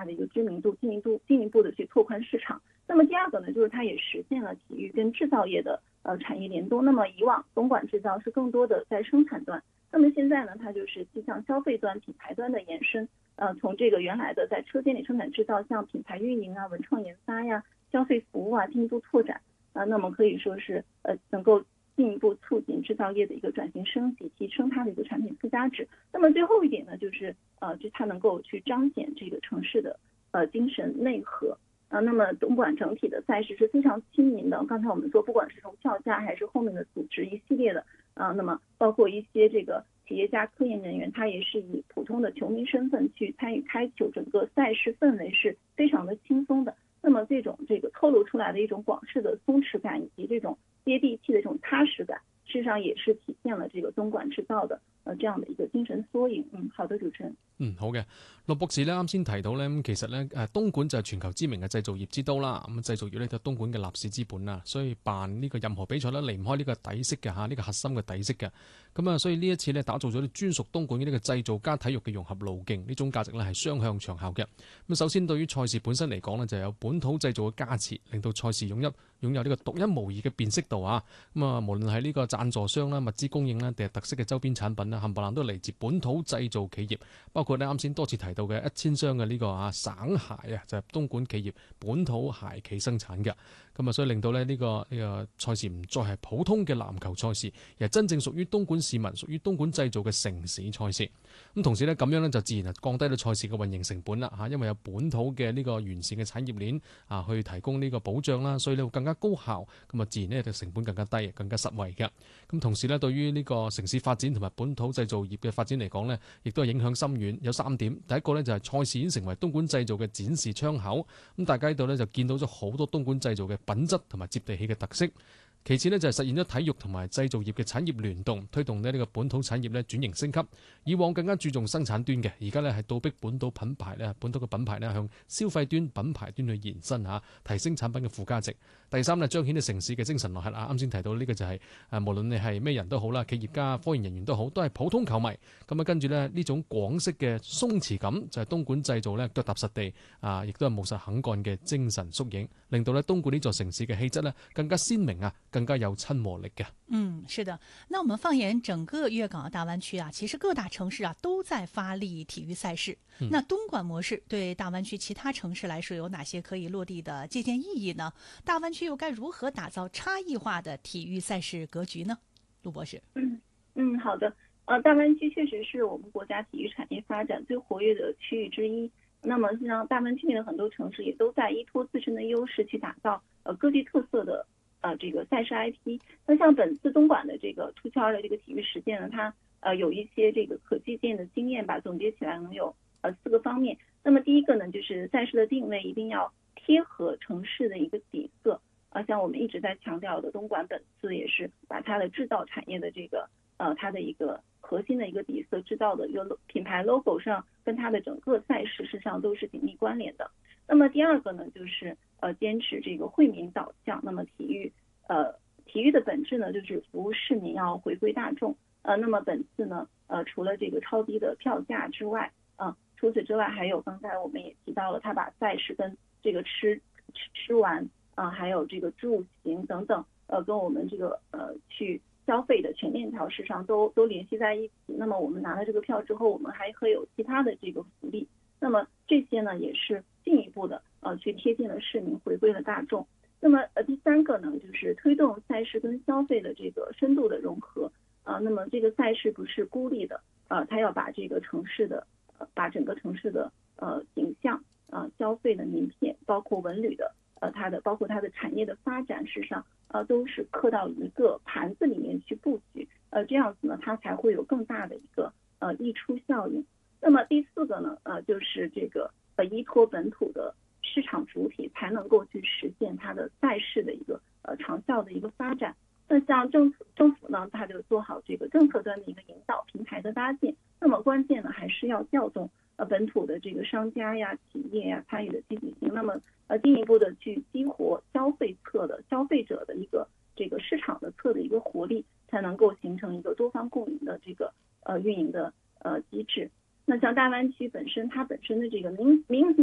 它的一个知名度，进一步的去拓宽市场。那么第二个呢，就是它也实现了体育跟制造业的产业联动。那么以往东莞制造是更多的在生产端，那么现在呢，它就是向消费端、品牌端的延伸。从这个原来的在车间里生产制造，向品牌运营啊、文创研发呀、消费服务啊进一步拓展。那么可以说是能够进一步促进制造业的一个转型升级，提升它的一个产品附加值。那么最后一点呢，就是就它能够去彰显这个城市的精神内核。那么东莞整体的赛事是非常亲民的。刚才我们说，不管是从票价还是后面的组织一系列的那么包括一些这个企业家、科研人员，他也是以普通的球迷身份去参与开球，整个赛事氛围是非常的轻松的。那么这个透露出来的一种广式的松弛感，以及这种接地气的这种踏实感，事实上也是体现了这个东莞制造的這樣的一個精神縮影。好的，主持人。 好嘅，陸博士咧啱先提到咧，其實咧東莞就係全球知名嘅製造業之都啦。咁製造業咧就東莞嘅立市之本啦，所以辦呢個任何比賽咧離唔開呢個底色嘅呢個核心嘅底色嘅。咁所以呢一次咧打造咗啲專屬東莞嘅呢個製造加體育嘅融合路徑，呢種價值咧係雙向長效嘅。咁首先對於賽事本身嚟講咧，就有本土製造嘅加持，令到賽事擁有呢個獨一無二嘅辨識度啊。無論係呢個贊助商啦、物資供應啦，定係特色嘅周邊產品啦，冚唪唥都嚟自本土製造企業，包括啱先多次提到嘅1000箱嘅呢個省鞋就係東莞企業本土鞋企生產嘅。所以令到呢個賽事唔再係普通嘅籃球賽事，而係真正屬於東莞市民、屬於東莞製造嘅城市賽事。同時呢，咁樣呢就自然降低咗賽事嘅運營成本啦因為有本土嘅呢個完善嘅產業鏈去提供呢個保障啦，所以呢會更加高效，自然呢成本更加低、更加實惠嘅。同時呢，對於呢個城市發展同埋本土製造業嘅發展嚟講呢，亦都係影響深遠。有3點，第一個呢，就係賽事已經成為東莞製造嘅展示窗口，大家喺度呢就見到咗好多東莞製造嘅品質同埋接地氣嘅特色。其次呢，就係實現咗體育同埋製造業嘅產業聯動，推動呢個本土產業呢轉型升級。以往更加注重生產端嘅，而家呢係倒逼本土嘅品牌呢向消費端品牌端去延伸提升產品嘅附加值。第三呢，彰顯咗城市嘅精神內核啱先提到呢個就係無論你係咩人都好啦，企業家、科研人員都好，都係普通球迷。跟住呢種廣式嘅鬆弛感，就係東莞製造呢腳踏實地亦都係務實肯幹嘅精神縮影，令到呢東莞呢座城市嘅氣質呢更加鮮明更加有親和力嘅。 是的。那我們放眼整個粵港澳大灣區其實各大城市都在發力體育賽事。那東莞模式對大灣區其他城市來說有哪些可以落地的借鑑意義呢？大灣區又該如何打造差異化的體育賽事格局呢？陸博士。 好的。大灣區確實是我們國家體育產業發展最活躍的區域之一。那麼實際上大灣區內的很多城市也都在依託自身的優勢去打造各具特色的這個賽事 IP。那像本次東莞的這個出圈的這個體育實踐呢，它有一些這個可借鑑的經驗吧，總結起來能有4個方面。那麼第一個呢，就是賽事的定位一定要貼合城市的一個底色。像我們一直在強調的，東莞本次也是把它的製造產業的這個它的一個核心的一個底色製造的一個品牌 logo 上，跟它的整個賽事實際上都是緊密關聯的。那麼第二個呢，就是堅持這個惠民導向。那麼體育的本質呢，就是服務市民，要回歸大眾。那麼本次呢，除了這個超低的票價之外，除此之外還有剛才我們也提到了，它把賽事跟這個吃玩還有這個住行等等，跟我們這個去消費的全鏈條市場都聯繫在一起。那麼我們拿了這個票之後，我們還會有其他的這個福利。那麼這些呢，也是進一步的去貼近了市民，回歸了大眾。那麼第三個呢，就是推動賽事跟消費的這個深度的融合。那麼這個賽事不是孤立的，它要把這個城市的把整個城市的景象消費的名片，包括文旅的包括它的產業的發展，事實上都是刻到一個盤子裡面去佈局。這樣子呢，它才會有更大的一個溢出效應。那麼第四個呢，就是這個依託本土的市場主體，才能夠去實現它的賽事的一個長效的一個發展。那像政府呢，它就做好這個政策端的一個引導，平台的搭建。那麼關鍵呢，還是要調動本土的這個商家呀、企業呀參與的積極性。那麼進一步的去激活消費側的消費者的一個這個市場的側的一個活力，才能夠形成一個多方共贏的這個運營的機制。那像大灣區本身，它本身的這個名